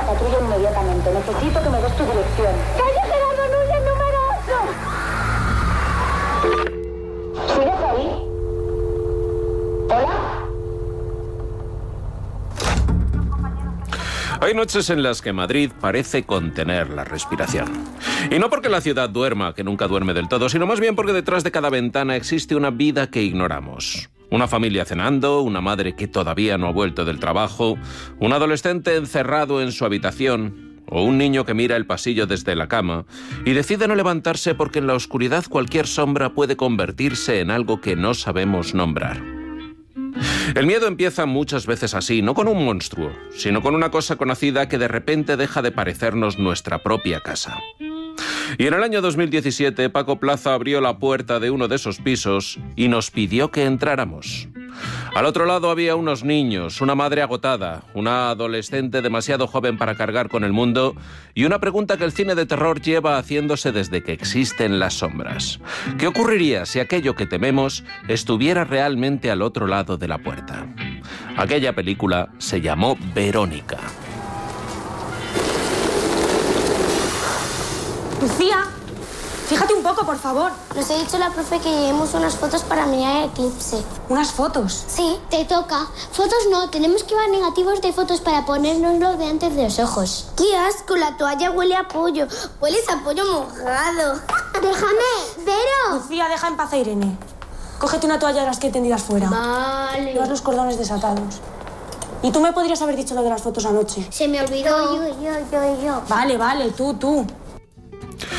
una patrulla inmediatamente. Necesito que me des tu dirección. ¡Calle Gerardo Núñez, número 8! ¿Sigues ahí? ¿Hola? Hay noches en las que Madrid parece contener la respiración. Y no porque la ciudad duerma, que nunca duerme del todo, sino más bien porque detrás de cada ventana existe una vida que ignoramos. Una familia cenando, una madre que todavía no ha vuelto del trabajo, un adolescente encerrado en su habitación, o un niño que mira el pasillo desde la cama y decide no levantarse porque en la oscuridad cualquier sombra puede convertirse en algo que no sabemos nombrar. El miedo empieza muchas veces así, no con un monstruo, sino con una cosa conocida que de repente deja de parecernos nuestra propia casa. Y en el año 2017, Paco Plaza abrió la puerta de uno de esos pisos y nos pidió que entráramos. Al otro lado había unos niños, una madre agotada, una adolescente demasiado joven para cargar con el mundo y una pregunta que el cine de terror lleva haciéndose desde que existen las sombras. ¿Qué ocurriría si aquello que tememos estuviera realmente al otro lado de la puerta? Aquella película se llamó Verónica. Lucía, fíjate un poco, por favor. Nos ha dicho la profe que llevemos unas fotos para mirar el eclipse. ¿Unas fotos? Sí, te toca. Fotos no, tenemos que llevar negativos de fotos para ponérnoslo delante de los ojos. ¡Qué asco! La toalla huele a pollo. Hueles a pollo mojado. ¡Déjame! ¡Vero! Lucía, deja en paz a Irene. Cógete una toalla de las que hay tendidas fuera. Vale. Llevas los cordones desatados. Y tú me podrías haber dicho lo de las fotos anoche. Se me olvidó. Yo. Vale, tú.